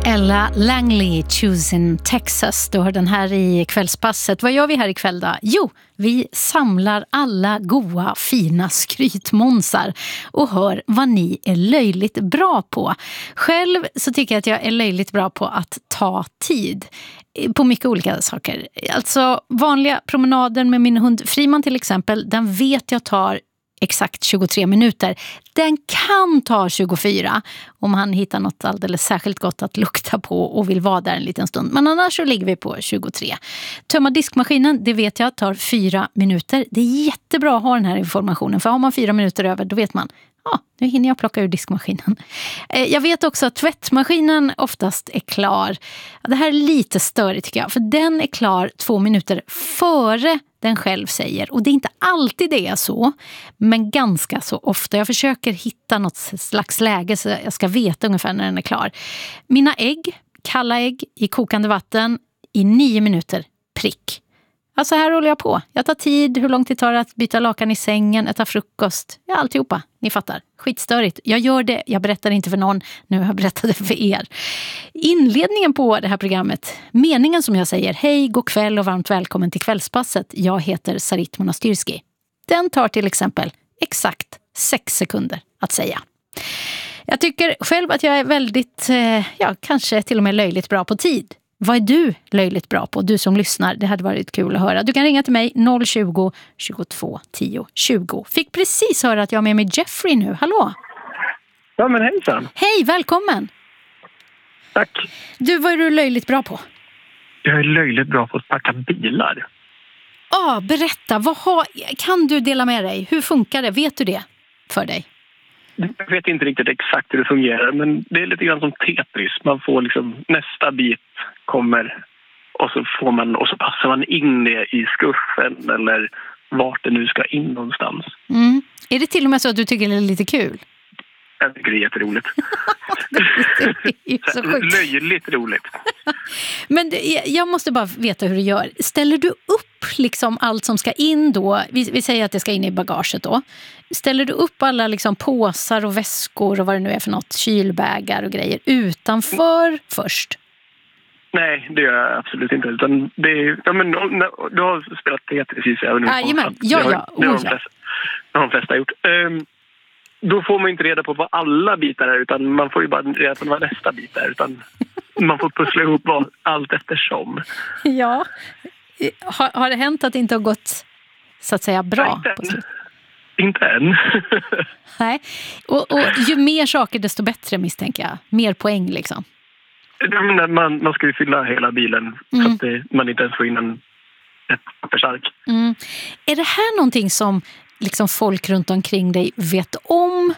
Ella Langley, Choosing Texas. Du har den här i kvällspasset. Vad gör vi här ikväll då? Jo, vi samlar alla goa, fina skrytmånsar och hör vad ni är löjligt bra på. Själv så tycker jag att jag är löjligt bra på att ta tid på mycket olika saker. Alltså vanliga promenader med min hund Friman till exempel, den vet jag tar exakt 23 minuter. Den kan ta 24 om han hittar något alldeles särskilt gott att lukta på och vill vara där en liten stund. Men annars så ligger vi på 23. Tömma diskmaskinen, det vet jag, tar 4 minuter. Det är jättebra att ha den här informationen, för har man 4 minuter över, då vet man, nu hinner jag plocka ur diskmaskinen. Jag vet också att tvättmaskinen oftast är klar. Det här är lite störigt tycker jag, för den är klar 2 minuter före den själv säger. Och det är inte alltid det är så, men ganska så ofta. Jag försöker hitta något slags läge så jag ska veta ungefär när den är klar. Mina ägg, kalla ägg i kokande vatten i 9 minuter prick. Alltså här håller jag på. Jag tar tid, hur lång tid tar det att byta lakan i sängen, äta frukost. Ja, alltihopa. Ni fattar. Skitstörigt. Jag gör det. Jag berättar inte för någon. Nu har jag berättat det för er. Inledningen på det här programmet. Meningen som jag säger. Hej, god kväll och varmt välkommen till kvällspasset. Jag heter Sarit Monastyrski. Den tar till exempel exakt 6 sekunder att säga. Jag tycker själv att jag är väldigt, kanske till och med löjligt bra på tid. Vad är du löjligt bra på? Du som lyssnar, det hade varit kul att höra. Du kan ringa till mig 020 22 10 20. Fick precis höra att jag är med mig Jeffrey nu. Hallå? Ja, men hejsan. Hej, välkommen. Tack. Du, vad är du löjligt bra på? Jag är löjligt bra på att packa bilar. Berätta. Kan du dela med dig? Hur funkar det? Vet du det för dig? Jag vet inte riktigt exakt hur det fungerar, men det är lite grann som Tetris. Man får liksom, nästa bit kommer och så passar man in det i skuffen eller vart det nu ska in någonstans. Mm. Är det till och med så att du tycker det är lite kul? Jag tycker det är jätteroligt. Det är så sjukt. Löjligt roligt. Men jag måste bara veta hur du gör. Ställer du upp liksom allt som ska in då? Vi säger att det ska in i bagaget då. Ställer du upp alla liksom påsar och väskor och vad det nu är för något, kylbägar och grejer utanför först? Nej, det gör jag absolut inte. Utan det är, du har spelat Tetris i sig. Jajamän, Det har de flesta gjort. Då får man inte reda på vad alla bitar är, utan man får ju bara reda på vad nästa bit är. Utan man får pussla ihop allt eftersom. Ja. Har det hänt att det inte har gått så att säga bra? Inte än. Nej. Och ju mer saker desto bättre, misstänker jag. Mer poäng liksom. Man ska ju fylla hela bilen så att man inte ens får in ett pappersark. Mm. Är det här någonting som liksom folk runt omkring dig vet om?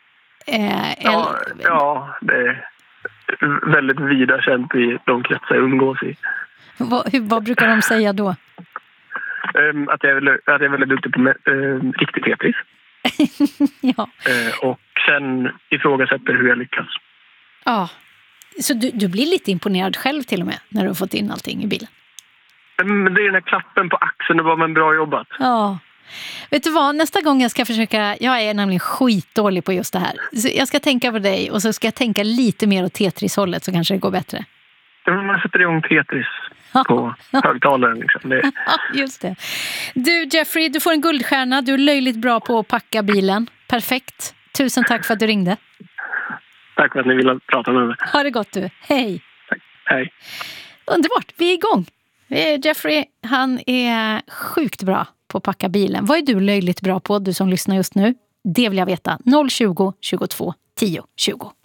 Ja, det är väldigt vida känt i de kretsar jag umgås i. Vad brukar de säga då? Att jag är väldigt duktig på riktigt Tetris. Ja. Och sen ifrågasätter hur jag lyckas. Ja, så du blir lite imponerad själv till och med när du har fått in allting i bilen? Men det är den här klappen på axeln och vad man bra jobbat. Ja. Vet du vad, nästa gång jag ska försöka, jag är nämligen skitdålig på just det här. Så jag ska tänka på dig och så ska jag tänka lite mer åt Tetris-hållet så kanske det går bättre. Man sätter igång Tetris på högtalaren. Liksom. Ja, just det. Du Jeffrey, du får en guldstjärna. Du är löjligt bra på att packa bilen. Perfekt. Tusen tack för att du ringde. Tack för att ni ville prata med mig. Ha det gott du. Hej. Tack. Hej. Underbart, vi är igång. Jeffrey, han är sjukt bra på att packa bilen. Vad är du löjligt bra på, du som lyssnar just nu? Det vill jag veta. 020 22 10 20.